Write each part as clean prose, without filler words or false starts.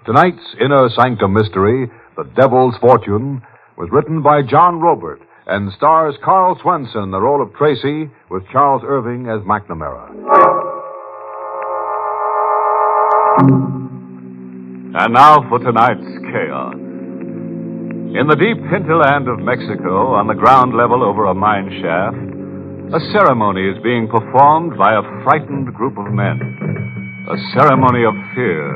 Tonight's Inner Sanctum mystery, The Devil's Fortune, was written by John Robert and stars Carl Swenson in the role of Tracy with Charles Irving as McNamara. And now for tonight's chaos. In the deep hinterland of Mexico, on the ground level over a mine shaft, a ceremony is being performed by a frightened group of men. A ceremony of fear.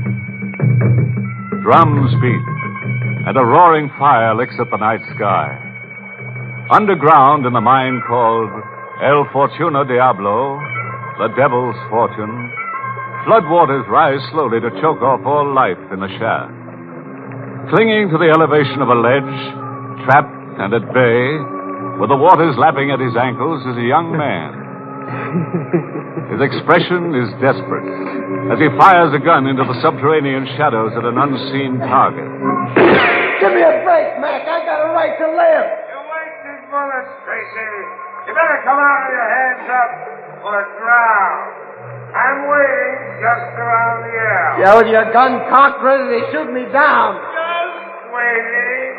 Drums beat, and a roaring fire licks at the night sky. Underground in the mine called El Fortuna Diablo, the Devil's Fortune, floodwaters rise slowly to choke off all life in the shaft. Clinging to the elevation of a ledge, trapped and at bay, with the waters lapping at his ankles, is a young man. His expression is desperate as he fires a gun into the subterranean shadows at an unseen target. Give me a break, Mac. I got a right to live. You wasted bullets, Tracy. You better come out with your hands up or drown. I'm waiting just around the L. Yeah, with your gun cocked, ready to shoot me down. Just waiting.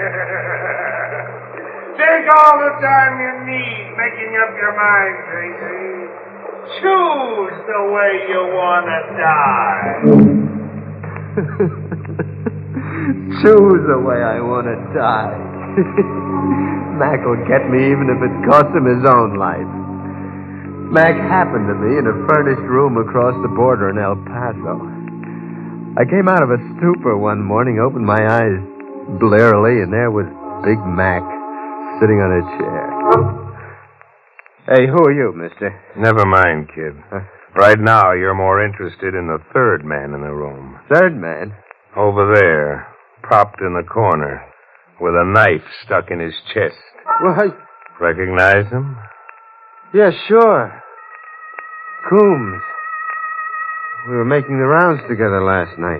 Take all the time you need making up your mind, Tracy. Choose the way you want to die. Choose the way I want to die. Mac will get me even if it costs him his own life. Mac happened to me in a furnished room across the border in El Paso. I came out of a stupor one morning, opened my eyes blearily, and there was Big Mac sitting on a chair. Hey, who are you, mister? Never mind, kid. Right now, you're more interested in the third man in the room. Third man? Over there, propped in the corner, with a knife stuck in his chest. What? Recognize him? Yeah, sure. Coombs. We were making the rounds together last night.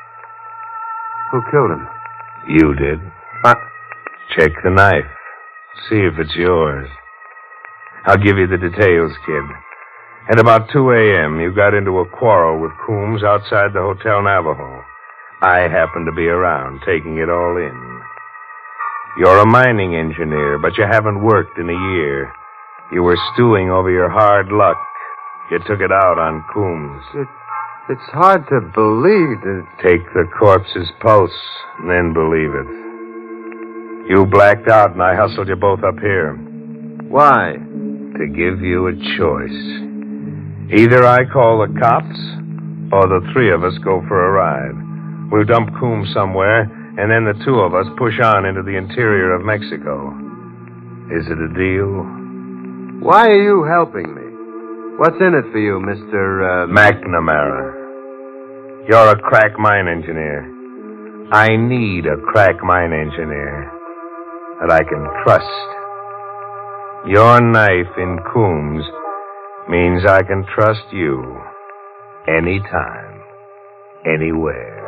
Who killed him? You did. Check the knife. See if it's yours. I'll give you the details, kid. At about 2 a.m., you got into a quarrel with Coombs outside the Hotel Navajo. I happened to be around, taking it all in. You're a mining engineer, but you haven't worked in a year. You were stewing over your hard luck. You took it out on Coombs. It's hard to believe that... Take the corpse's pulse, and then believe it. You blacked out, and I hustled you both up here. Why? To give you a choice. Either I call the cops, or the three of us go for a ride. We'll dump Coombs somewhere, and then the two of us push on into the interior of Mexico. Is it a deal? Why are you helping me? What's in it for you, Mr. McNamara. You're a crack mine engineer. I need a crack mine engineer that I can trust. Your knife in Coombs means I can trust you anytime, anywhere.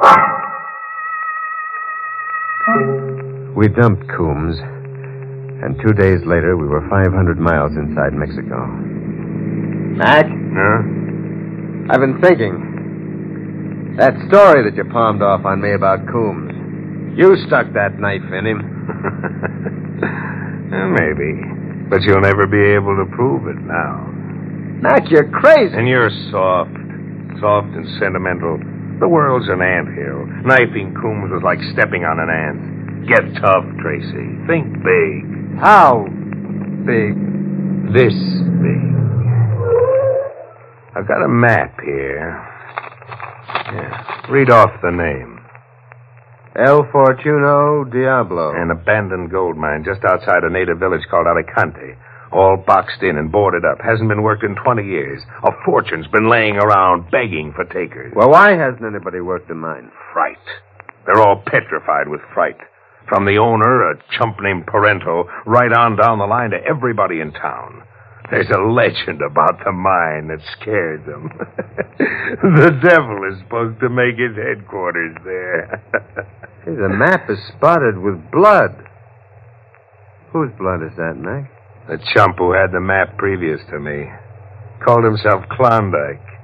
We dumped Coombs, and 2 days later we were 500 miles inside Mexico. Mac? Huh? I've been thinking. That story that you palmed off on me about Coombs. You stuck that knife in him. Maybe. But you'll never be able to prove it now. Mac, you're crazy. And you're soft. Soft and sentimental. The world's an anthill. Knifing Coombs was like stepping on an ant. Get tough, Tracy. Think big. How big? This big. I've got a map here. Yeah. Read off the name. El Fortuna Diablo. An abandoned gold mine just outside a native village called Alicante. All boxed in and boarded up. Hasn't been worked in 20 years. A fortune's been laying around begging for takers. Well, why hasn't anybody worked the mine? Fright. They're all petrified with fright. From the owner, a chump named Parento, right on down the line to everybody in town. There's a legend about the mine that scared them. The devil is supposed to make his headquarters there. Hey, the map is spotted with blood. Whose blood is that, Mac? The chump who had the map previous to me. Called himself Klondike.